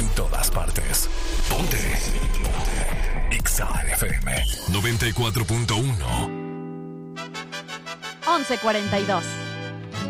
En todas partes. Ponte. Exa FM 94.1. 11:42.